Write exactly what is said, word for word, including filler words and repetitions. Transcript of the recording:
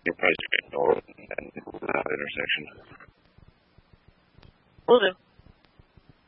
you probably should ignore it and then move to that intersection. Will do.